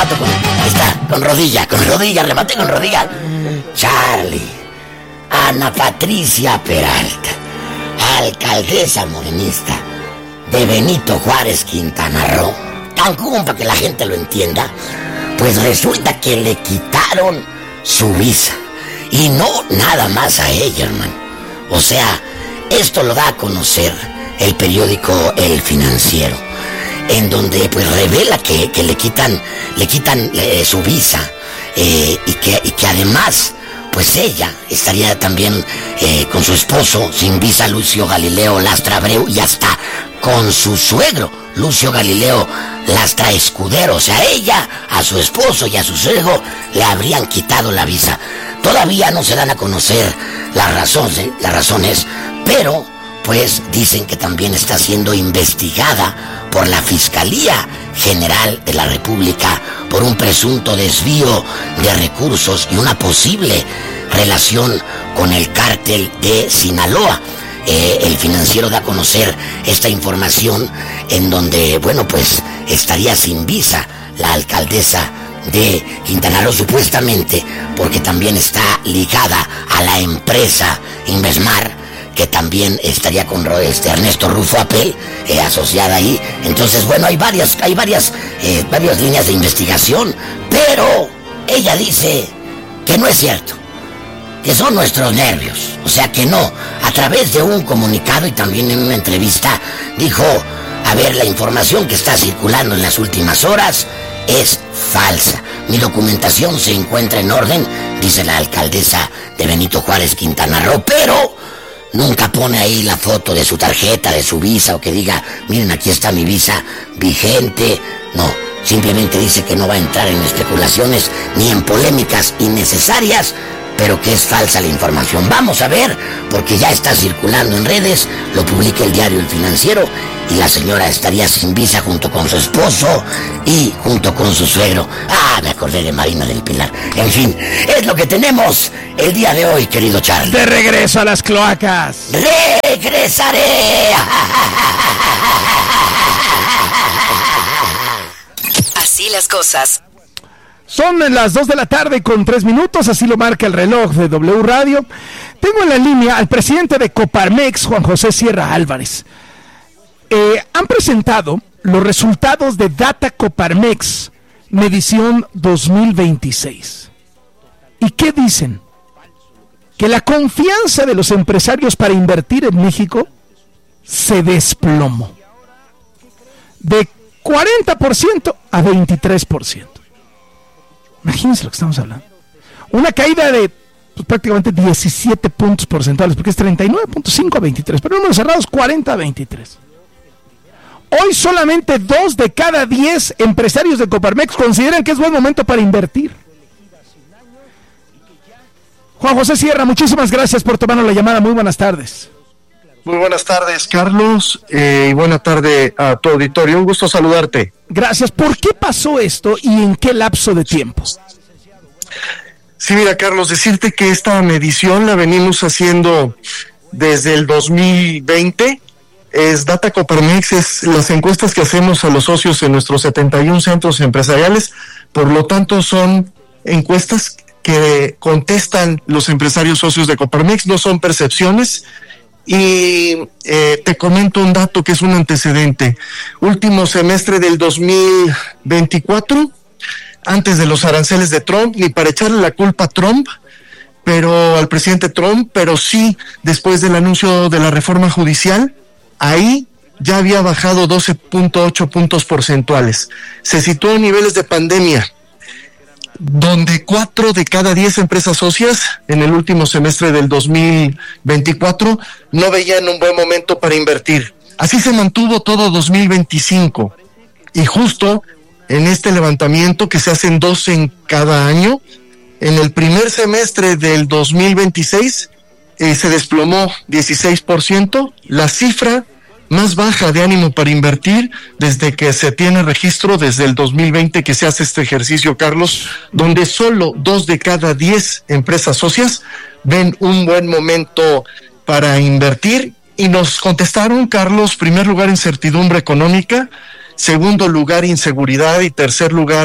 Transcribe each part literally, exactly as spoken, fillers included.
remato con... Ahí está, con rodilla, con rodilla, remate con rodilla. Charlie, Ana Patricia Peralta, alcaldesa morenista de Benito Juárez, Quintana Roo, Cancún, para que la gente lo entienda. Pues resulta que le quitaron su visa. Y no nada más a ella, hermano. O sea, esto lo da a conocer el periódico El Financiero, en donde pues revela que, que le quitan, le quitan eh, su visa, eh, y, que, y que además, pues ella estaría también eh, con su esposo sin visa, Lucio Galileo Lastra Abreu, y hasta con su suegro, Lucio Galileo Lastra Escudero. O sea, ella, a su esposo y a su suegro le habrían quitado la visa. Todavía no se dan a conocer las razones, las razones, pero pues dicen que también está siendo investigada por la Fiscalía General de la República por un presunto desvío de recursos y una posible relación con el cártel de Sinaloa. Eh, el Financiero da a conocer esta información en donde, bueno, pues estaría sin visa la alcaldesa de Quintana Roo, supuestamente porque también está ligada a la empresa Invesmar, que también estaría con este Ernesto Rufo Apel, eh, asociada ahí. Entonces, bueno, hay varias, hay varias, eh, varias líneas de investigación, pero ella dice que no es cierto, que son nuestros nervios. O sea que no. A través de un comunicado y también en una entrevista dijo: a ver, la información que está circulando en las últimas horas es falsa. Mi documentación se encuentra en orden, dice la alcaldesa de Benito Juárez, Quintana Roo, pero nunca pone ahí la foto de su tarjeta, de su visa, o que diga, miren, aquí está mi visa vigente. No, simplemente dice que no va a entrar en especulaciones ni en polémicas innecesarias, pero que es falsa la información. Vamos a ver, porque ya está circulando en redes, lo publica el diario El Financiero, y la señora estaría sin visa junto con su esposo y junto con su suegro. Ah, me acordé de Marina del Pilar. En fin, es lo que tenemos el día de hoy, querido Charlie. De regreso a las cloacas. Regresaré. Así las cosas. Son las dos de la tarde con tres minutos, así lo marca el reloj de W Radio. Tengo en la línea al presidente de Coparmex, Juan José Sierra Álvarez. Eh, han presentado los resultados de Data Coparmex, medición dos mil veintiséis. ¿Y qué dicen? Que la confianza de los empresarios para invertir en México se desplomó. De cuarenta por ciento a veintitrés por ciento. Imagínense lo que estamos hablando. Una caída de pues, prácticamente diecisiete puntos porcentuales, porque es treinta y nueve punto cinco a veintitrés, pero números cerrados cuarenta a veintitrés. Hoy solamente dos de cada diez empresarios de Coparmex consideran que es buen momento para invertir. Juan José Sierra, muchísimas gracias por tomarnos la llamada. Muy buenas tardes. Muy buenas tardes, Carlos, eh, y buena tarde a tu auditorio. Un gusto saludarte. Gracias. ¿Por qué pasó esto y en qué lapso de tiempo? Sí, mira, Carlos, decirte que esta medición la venimos haciendo desde el dos mil veinte. Es Data Coparmex, es las encuestas que hacemos a los socios en nuestros setenta y uno centros empresariales. Por lo tanto, son encuestas que contestan los empresarios socios de Coparmex, no son percepciones. Y eh, te comento un dato que es un antecedente. Último semestre del dos mil veinticuatro, antes de los aranceles de Trump, ni para echarle la culpa a Trump, pero al presidente Trump, pero sí después del anuncio de la reforma judicial, ahí ya había bajado doce punto ocho puntos porcentuales. Se situó en niveles de pandemia, donde cuatro de cada diez empresas socias en el último semestre del dos mil veinticuatro no veían un buen momento para invertir. Así se mantuvo todo dos mil veinticinco, y justo en este levantamiento que se hacen dos en cada año, en el primer semestre del dos mil veintiséis eh, se desplomó dieciséis por ciento, la cifra más baja de ánimo para invertir desde que se tiene registro, desde el dos mil veinte que se hace este ejercicio, Carlos, donde solo dos de cada diez empresas socias ven un buen momento para invertir. Y nos contestaron, Carlos, primer lugar incertidumbre económica, segundo lugar inseguridad y tercer lugar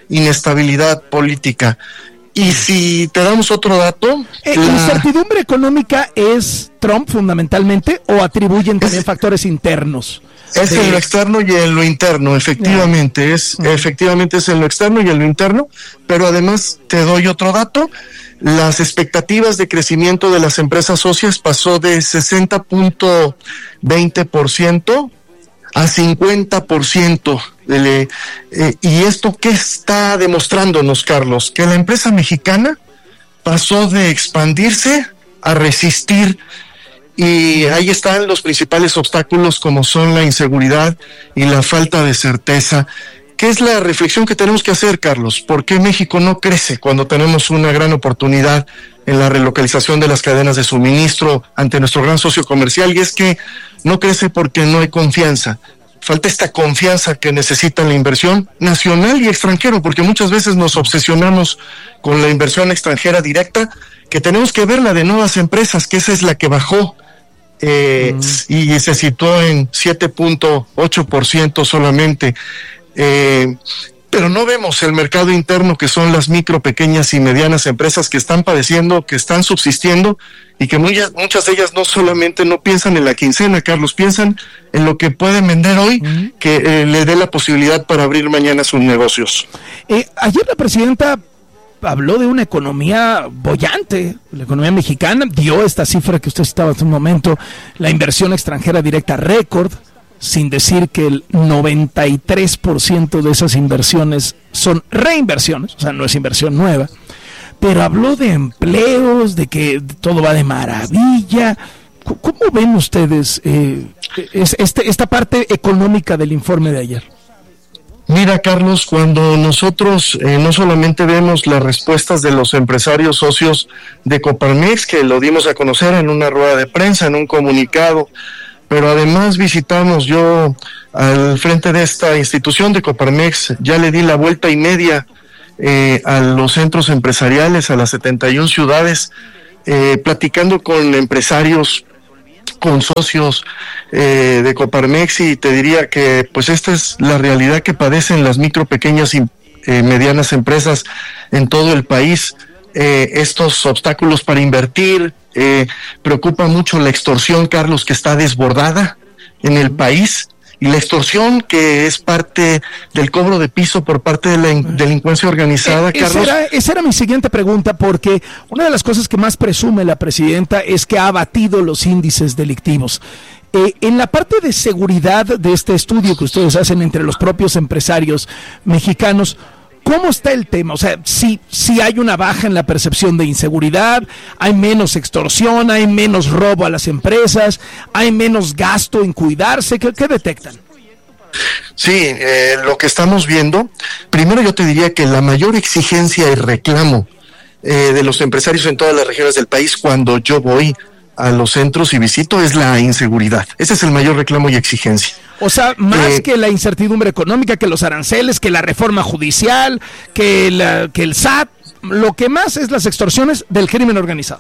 inestabilidad política. Y si te damos otro dato... Eh, la... ¿La incertidumbre económica es Trump fundamentalmente o atribuyen también es, factores internos? Es de... en lo externo y en lo interno, efectivamente. Yeah. Es, uh-huh. Efectivamente es en lo externo y en lo interno, pero además te doy otro dato. Las expectativas de crecimiento de las empresas socias pasó de sesenta punto veinte por ciento a cincuenta por ciento. De, eh, ¿Y esto qué está demostrándonos, Carlos? Que la empresa mexicana pasó de expandirse a resistir, y ahí están los principales obstáculos, como son la inseguridad y la falta de certeza. ¿Qué es la reflexión que tenemos que hacer, Carlos? ¿Por qué México no crece cuando tenemos una gran oportunidad en la relocalización de las cadenas de suministro ante nuestro gran socio comercial? Y es que no crece porque no hay confianza. Falta esta confianza que necesita la inversión nacional y extranjera, porque muchas veces nos obsesionamos con la inversión extranjera directa, que tenemos que ver la de nuevas empresas, que esa es la que bajó eh, mm. y se situó en siete punto ocho por ciento solamente. Eh, pero no vemos el mercado interno, que son las micro, pequeñas y medianas empresas que están padeciendo, que están subsistiendo, y que muchas, muchas de ellas no solamente no piensan en la quincena, Carlos, piensan en lo que pueden vender hoy, uh-huh. que eh, le dé la posibilidad para abrir mañana sus negocios. Eh, ayer la presidenta habló de una economía boyante, la economía mexicana, dio esta cifra que usted citaba hace un momento, la inversión extranjera directa récord, sin decir que el noventa y tres por ciento de esas inversiones son reinversiones, o sea, no es inversión nueva, pero habló de empleos, de que todo va de maravilla. ¿Cómo ven ustedes eh, este, esta parte económica del informe de ayer? Mira, Carlos, cuando nosotros eh, no solamente vemos las respuestas de los empresarios socios de Coparmex, que lo dimos a conocer en una rueda de prensa, en un comunicado, pero además visitamos, yo al frente de esta institución de Coparmex, ya le di la vuelta y media eh, a los centros empresariales, a las setenta y una ciudades, eh, platicando con empresarios, con socios eh, de Coparmex, y te diría que pues esta es la realidad que padecen las micro, pequeñas y eh, medianas empresas en todo el país. Eh, estos obstáculos para invertir, eh, preocupa mucho la extorsión, Carlos, que está desbordada en el país, y la extorsión que es parte del cobro de piso por parte de la in- delincuencia organizada, eh, Carlos. Esa era, esa era mi siguiente pregunta, porque una de las cosas que más presume la presidenta es que ha abatido los índices delictivos. Eh, en la parte de seguridad de este estudio que ustedes hacen entre los propios empresarios mexicanos, ¿cómo está el tema? O sea, si, si hay una baja en la percepción de inseguridad, hay menos extorsión, hay menos robo a las empresas, hay menos gasto en cuidarse, ¿qué, qué detectan? Sí, eh, lo que estamos viendo, primero yo te diría que la mayor exigencia y reclamo eh, de los empresarios en todas las regiones del país cuando yo voy a los centros y visito es la inseguridad. Ese es el mayor reclamo y exigencia. O sea, más eh, que la incertidumbre económica, que los aranceles, que la reforma judicial, que, la, que el S A T, lo que más es las extorsiones del crimen organizado.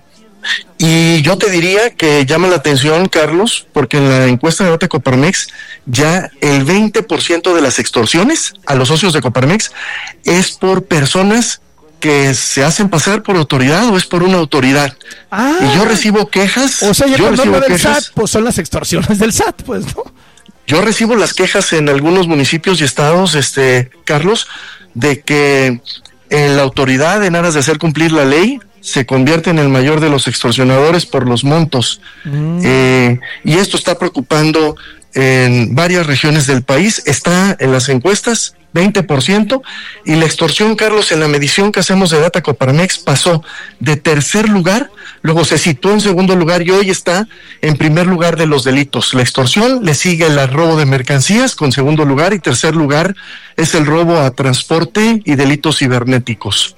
Y yo te diría que llama la atención, Carlos, porque en la encuesta de Data Coparmex ya el veinte por ciento de las extorsiones a los socios de Coparmex es por personas que se hacen pasar por autoridad o es por una autoridad. Ah, y yo recibo quejas. O sea, ya yo cuando recibo habla del quejas, S A T, pues son las extorsiones del S A T, pues, ¿no? Yo recibo las quejas en algunos municipios y estados, este, Carlos, de que en la autoridad, en aras de hacer cumplir la ley, se convierte en el mayor de los extorsionadores por los montos. Mm. Eh, y esto está preocupando en varias regiones del país. Está en las encuestas veinte por ciento, y la extorsión, Carlos, en la medición que hacemos de Data Coparmex pasó de tercer lugar, luego se situó en segundo lugar y hoy está en primer lugar de los delitos. La extorsión, le sigue el robo de mercancías con segundo lugar, y tercer lugar es el robo a transporte y delitos cibernéticos.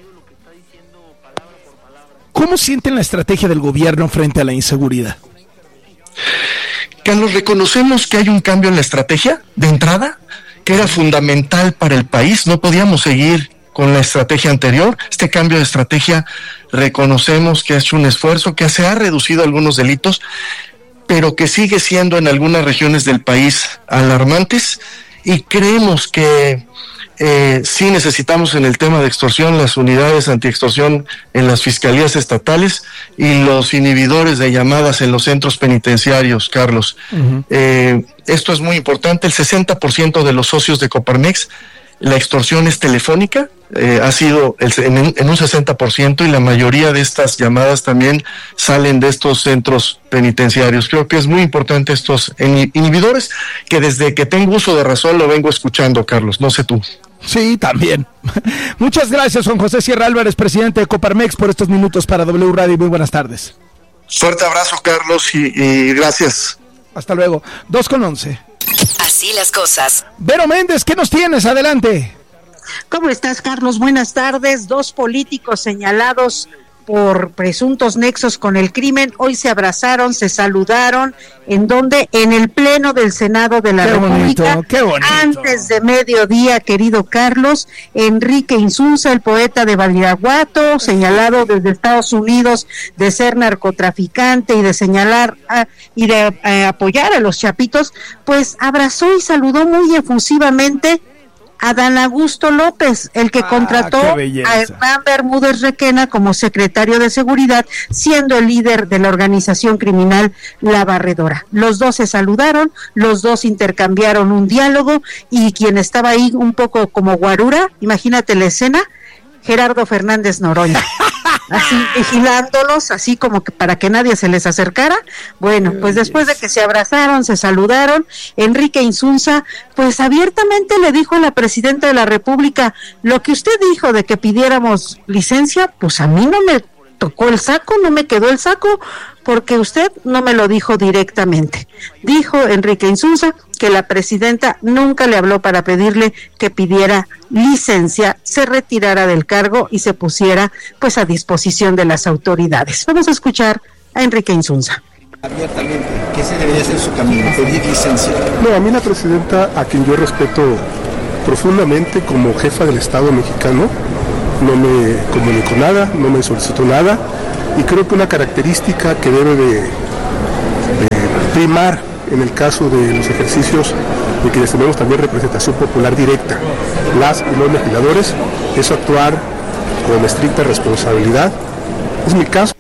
¿Cómo sienten la estrategia del gobierno frente a la inseguridad? Carlos, reconocemos que hay un cambio en la estrategia de entrada, que era fundamental para el país. No podíamos seguir con la estrategia anterior. Este cambio de estrategia, reconocemos que ha hecho un esfuerzo, que se ha reducido algunos delitos, pero que sigue siendo en algunas regiones del país alarmantes, y creemos que eh, sí necesitamos en el tema de extorsión las unidades antiextorsión en las fiscalías estatales y los inhibidores de llamadas en los centros penitenciarios, Carlos. Uh-huh. Eh, esto es muy importante. El sesenta por ciento de los socios de Coparmex, la extorsión es telefónica, eh, ha sido el, en, en un sesenta por ciento, y la mayoría de estas llamadas también salen de estos centros penitenciarios. Creo que es muy importante estos inhibidores, que desde que tengo uso de razón lo vengo escuchando, Carlos, no sé tú. Sí, también. Muchas gracias, Juan José Sierra Álvarez, presidente de Coparmex, por estos minutos para W Radio. Muy buenas tardes. Fuerte abrazo, Carlos, y, y gracias. Hasta luego. Dos con once. Así las cosas. Vero Méndez, ¿qué nos tienes? Adelante. ¿Cómo estás, Carlos? Buenas tardes. Dos políticos señalados por presuntos nexos con el crimen hoy se abrazaron, se saludaron. ¿En dónde? En el Pleno del Senado de la qué República. Bonito, qué bonito. Antes de mediodía, querido Carlos. Enrique Insunza, el poeta de Badiraguato, señalado desde Estados Unidos de ser narcotraficante y de señalar a, y de eh, apoyar a los chapitos, pues abrazó y saludó muy efusivamente a Dan Augusto López, el que ah, contrató a Hernán Bermúdez Requena como secretario de Seguridad, siendo el líder de la organización criminal La Barredora. Los dos se saludaron, los dos intercambiaron un diálogo, y quien estaba ahí un poco como guarura, imagínate la escena, Gerardo Fernández Noroña, así vigilándolos, así como que para que nadie se les acercara. Bueno, pues después de que se abrazaron, se saludaron, Enrique Insunza pues abiertamente le dijo a la presidenta de la República: lo que usted dijo de que pidiéramos licencia, pues a mí no me tocó el saco, no me quedó el saco, porque usted no me lo dijo directamente. Dijo Enrique Insunza que la presidenta nunca le habló para pedirle que pidiera licencia, se retirara del cargo y se pusiera pues a disposición de las autoridades. Vamos a escuchar a Enrique Insunza. Abiertamente, ¿qué se debería hacer su camino? ¿Pedir licencia? No, a mí la presidenta, a quien yo respeto profundamente como jefa del Estado mexicano, no me comunicó nada, no me solicitó nada, y creo que una característica que debe de, de primar en el caso de los ejercicios de quienes tenemos también representación popular directa, las y los legisladores, es actuar con estricta responsabilidad. Es mi caso.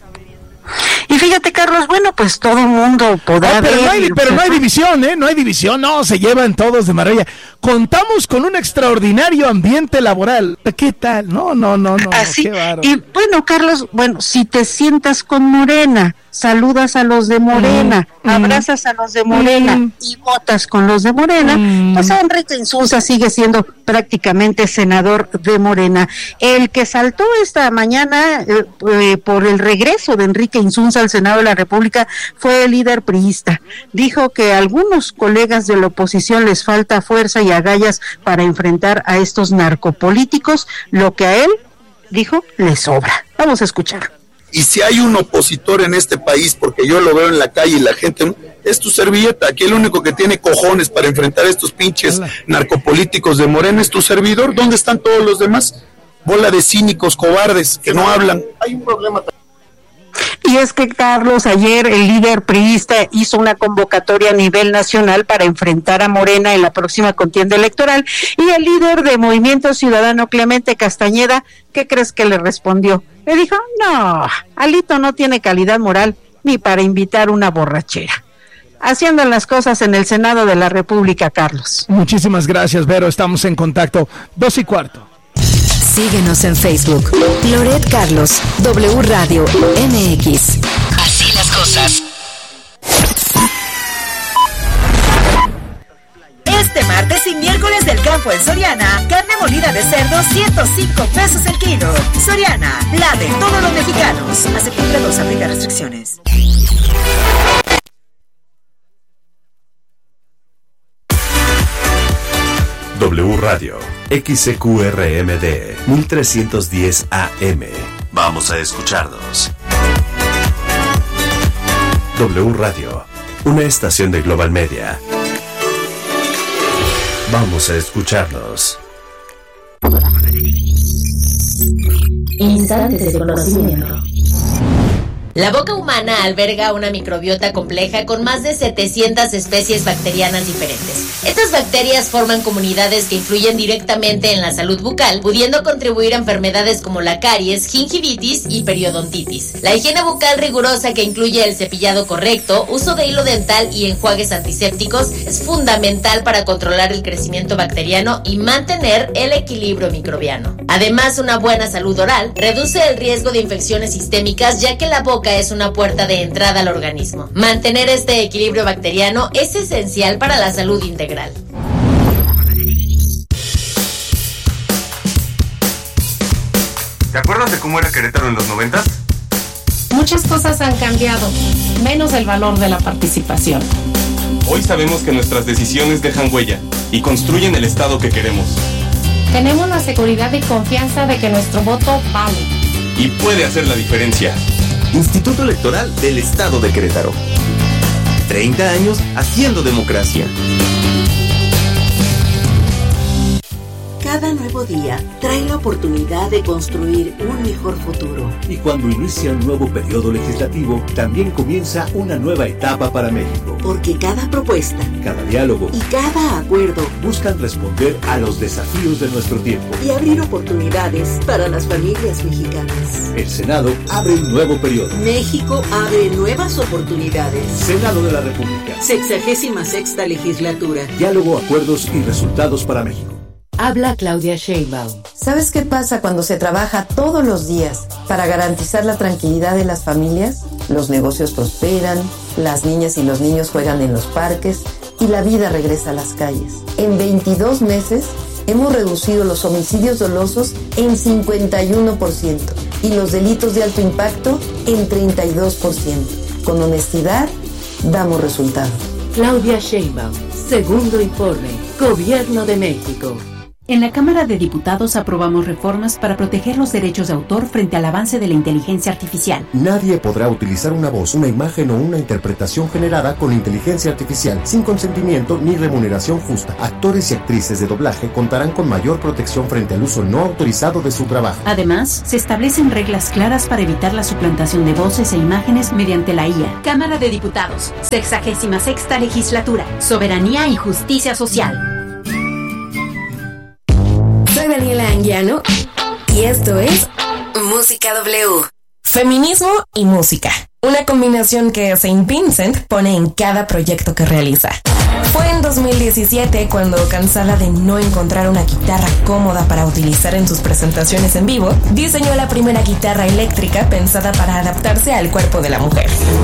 Y fíjate, Carlos, bueno, pues todo el mundo podrá ah, pero ver... No hay, pero no hay división, ¿eh? No hay división, no, se llevan todos de maravilla. Contamos con un extraordinario ambiente laboral. ¿Qué tal? No, no, no, no. Así, qué bárbaro. Y bueno, Carlos, bueno, si te sientas con Morena, saludas a los de Morena, mm, abrazas a los de Morena mm, y votas con los de Morena, mm, pues Enrique Insunza sigue siendo prácticamente senador de Morena. El que saltó esta mañana eh, eh, por el regreso de Enrique Insunza al Senado de la República fue el líder priista. Dijo que a algunos colegas de la oposición les falta fuerza y agallas para enfrentar a estos narcopolíticos, lo que a él, dijo, le sobra. Vamos a escuchar. Y si hay un opositor en este país, porque yo lo veo en la calle y la gente, es tu servilleta. Aquí el único que tiene cojones para enfrentar a estos pinches narcopolíticos de Morena es tu servidor. ¿Dónde están todos los demás? Bola de cínicos, cobardes, que no hablan. Hay un problema. Y es que, Carlos, ayer el líder priista hizo una convocatoria a nivel nacional para enfrentar a Morena en la próxima contienda electoral, y el líder de Movimiento Ciudadano, Clemente Castañeda, ¿qué crees que le respondió? Le dijo: no, Alito no tiene calidad moral ni para invitar una borrachera. Haciendo las cosas en el Senado de la República, Carlos. Muchísimas gracias, Vero, estamos en contacto. Dos y cuarto. Síguenos en Facebook, Loret Carlos, W Radio M X. Así las cosas. Este martes y miércoles del campo en Soriana, carne molida de cerdo ciento cinco pesos el kilo. Soriana, la de todos los mexicanos. A septiembre dos, aplica restricciones. W Radio, X C Q R M D, mil trescientos diez A M. Vamos a escucharnos. W Radio, una estación de Global Media. Vamos a escucharnos. Instantes de conocimiento. La boca humana alberga una microbiota compleja con más de setecientas especies bacterianas diferentes. Estas bacterias forman comunidades que influyen directamente en la salud bucal, pudiendo contribuir a enfermedades como la caries, gingivitis y periodontitis. La higiene bucal rigurosa, que incluye el cepillado correcto, uso de hilo dental y enjuagues antisépticos, es fundamental para controlar el crecimiento bacteriano y mantener el equilibrio microbiano. Además, una buena salud oral reduce el riesgo de infecciones sistémicas, ya que la boca es una puerta de entrada al organismo. Mantener este equilibrio bacteriano es esencial para la salud integral. ¿Te acuerdas de cómo era Querétaro en los noventas? Muchas cosas han cambiado, menos el valor de la participación. Hoy sabemos que nuestras decisiones dejan huella y construyen el Estado que queremos. Tenemos la seguridad y confianza de que nuestro voto vale. Y puede hacer la diferencia. Instituto Electoral del Estado de Querétaro. treinta años haciendo democracia. Cada nuevo día trae la oportunidad de construir un mejor futuro. Y cuando inicia un nuevo periodo legislativo, también comienza una nueva etapa para México. Porque cada propuesta, cada diálogo y cada acuerdo buscan responder a los desafíos de nuestro tiempo y abrir oportunidades para las familias mexicanas. El Senado abre un nuevo periodo. México abre nuevas oportunidades. Senado de la República. Sexagésima sexta legislatura. Diálogo, acuerdos y resultados para México. Habla Claudia Sheinbaum. ¿Sabes qué pasa cuando se trabaja todos los días para garantizar la tranquilidad de las familias? Los negocios prosperan, las niñas y los niños juegan en los parques y la vida regresa a las calles. En veintidós meses hemos reducido los homicidios dolosos en cincuenta y uno por ciento y los delitos de alto impacto en treinta y dos por ciento. Con honestidad, damos resultados. Claudia Sheinbaum, segundo informe, Gobierno de México. En la Cámara de Diputados aprobamos reformas para proteger los derechos de autor frente al avance de la inteligencia artificial. Nadie podrá utilizar una voz, una imagen o una interpretación generada con inteligencia artificial sin consentimiento ni remuneración justa. Actores y actrices de doblaje contarán con mayor protección frente al uso no autorizado de su trabajo. Además, se establecen reglas claras para evitar la suplantación de voces e imágenes mediante la I A. Cámara de Diputados, sexagésima sexta legislatura, soberanía y justicia social. Soy Daniela Anguiano y esto es Música W. Feminismo y música. Una combinación que Saint Vincent pone en cada proyecto que realiza. Fue en dos mil diecisiete cuando, cansada de no encontrar una guitarra cómoda para utilizar en sus presentaciones en vivo, diseñó la primera guitarra eléctrica pensada para adaptarse al cuerpo de la mujer.